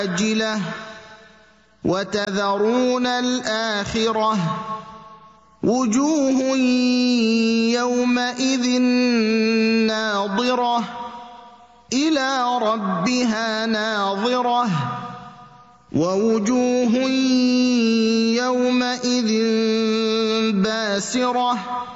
الْعَاجِلَةَ وَتَذَرُونَ الْآخِرَةَ وُجُوهٌ يَوْمَئِذٍ نَّاضِرَةٌ إِلَىٰ رَبِّهَا نَاظِرَةٌ وَوُجُوهٌ يَوْمَئِذٍ بَاسِرَةٌ